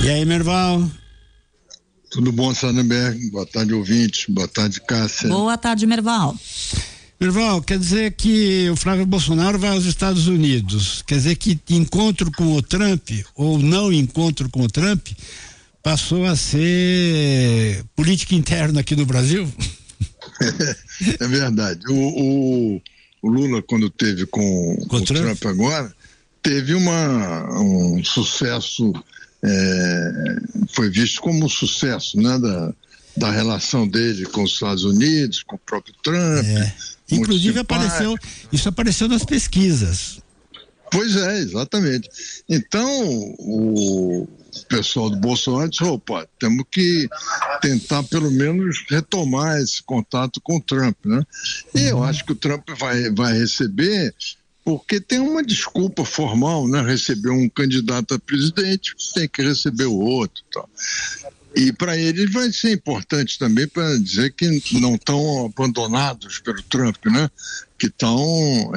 E aí, Merval? Tudo bom, Sarnenberg? Boa tarde, ouvintes. Boa tarde, Cássia. Boa tarde, Merval. Merval, quer dizer que o Flávio Bolsonaro vai aos Estados Unidos. Quer dizer que encontro com o Trump, ou não encontro com o Trump, passou a ser política interna aqui no Brasil? É verdade. O Lula, quando teve com o Trump agora, teve um sucesso, foi visto como um sucesso, né, da relação dele com os Estados Unidos, com o próprio Trump. Inclusive isso apareceu nas pesquisas. Pois é, exatamente. Então, o pessoal do Bolsonaro disse, opa, temos que tentar pelo menos retomar esse contato com o Trump, né? E eu acho que o Trump vai receber, porque tem uma desculpa formal, né? Receber um candidato a presidente, tem que receber o outro e tal. E para eles vai ser importante também para dizer que não estão abandonados pelo Trump, né? Que estão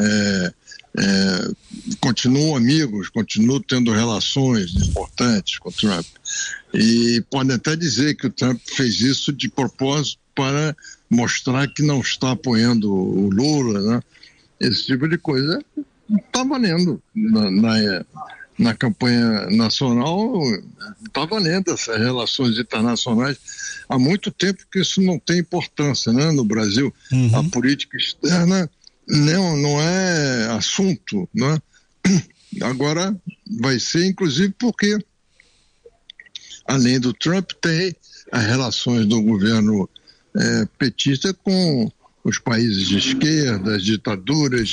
continuam amigos, continuam tendo relações importantes com o Trump. E podem até dizer que o Trump fez isso de propósito para mostrar que não está apoiando o Lula, né? Esse tipo de coisa está valendo na campanha nacional, está valendo essas relações internacionais. Há muito tempo que isso não tem importância, né? No Brasil, a política externa não é assunto, né? Agora vai ser, inclusive, porque além do Trump tem as relações do governo petista com os países de esquerda, as ditaduras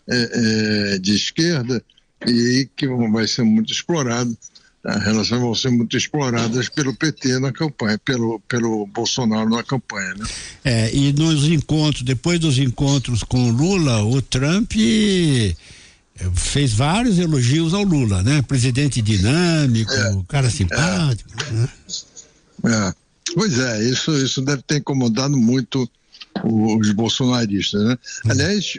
de esquerda, e que vai ser muito explorado. As relações vão ser muito exploradas pelo PT na campanha, pelo Bolsonaro na campanha, né? E depois dos encontros com o Lula, o Trump fez vários elogios ao Lula, né? Presidente dinâmico, cara simpático, né? Pois é, isso deve ter incomodado muito os bolsonaristas, né? Aliás,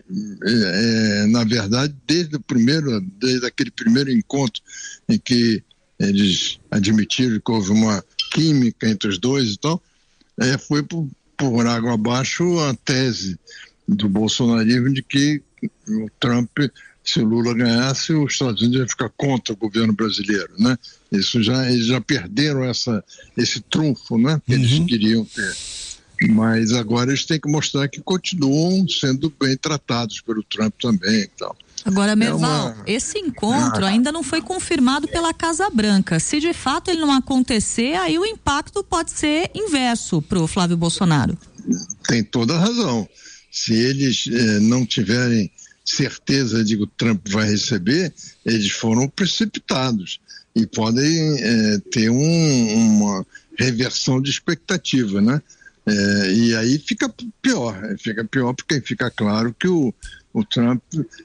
na verdade, desde aquele primeiro encontro em que eles admitiram que houve uma química entre os dois e tal, foi por água abaixo a tese do bolsonarismo de que o Trump, se o Lula ganhasse, os Estados Unidos iam ficar contra o governo brasileiro, né? Eles já perderam esse trunfo, né? Que eles queriam ter. Mas agora eles têm que mostrar que continuam sendo bem tratados pelo Trump também e tal. Agora, Merval, esse encontro ainda não foi confirmado pela Casa Branca. Se de fato ele não acontecer, aí o impacto pode ser inverso para o Flávio Bolsonaro. Tem toda a razão. Se eles não tiverem certeza de que o Trump vai receber, eles foram precipitados e podem ter uma reversão de expectativa, né? E aí fica pior porque fica claro que o Trump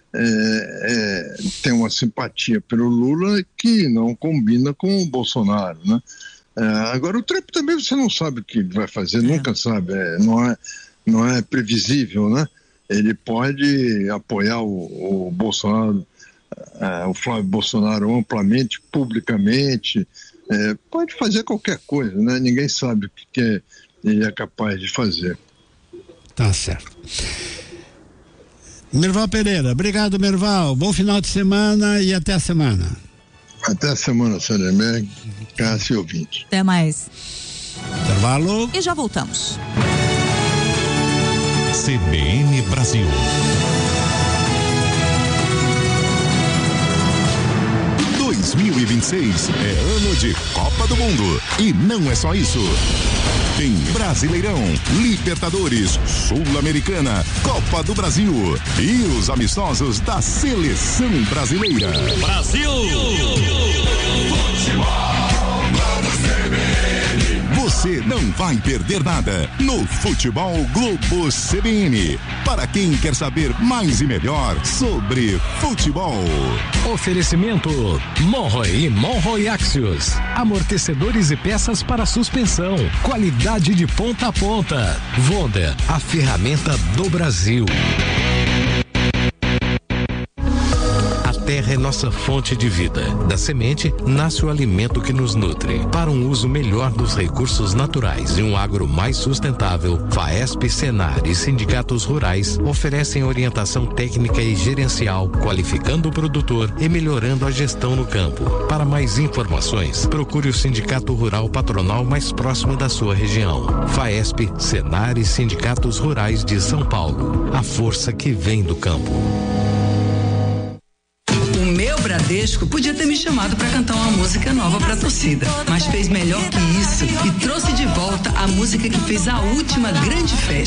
tem uma simpatia pelo Lula que não combina com o Bolsonaro, né? Agora o Trump também você não sabe o que ele vai fazer, nunca sabe, não é previsível, né? Ele pode apoiar o Bolsonaro, o Flávio Bolsonaro amplamente, publicamente, pode fazer qualquer coisa, né? Ninguém sabe o que ele é capaz de fazer. Tá certo. Merval Pereira, obrigado, Merval. Bom final de semana e até a semana. Até a semana, Sarnenberg, Cássio e ouvinte. Até mais. Intervalo. E já voltamos. CBN Brasil. Em 2026 é ano de Copa do Mundo. E não é só isso. Tem Brasileirão, Libertadores, Sul-Americana, Copa do Brasil e os amistosos da Seleção Brasileira. Brasil! Você não vai perder nada no Futebol Globo CBN. Para quem quer saber mais e melhor sobre futebol. Oferecimento Monroe e Monroe Axios. Amortecedores e peças para suspensão. Qualidade de ponta a ponta. Vonda, a ferramenta do Brasil. A terra terra é nossa fonte de vida. Da semente nasce o alimento que nos nutre. Para um uso melhor dos recursos naturais e um agro mais sustentável, FAESP, Senar e sindicatos rurais oferecem orientação técnica e gerencial, qualificando o produtor e melhorando a gestão no campo. Para mais informações, procure o Sindicato Rural Patronal mais próximo da sua região. FAESP, Senar e sindicatos rurais de São Paulo. A força que vem do campo. O meu Bradesco podia ter me chamado para cantar uma música nova para a torcida, mas fez melhor que isso e trouxe de volta a música que fez a última grande festa.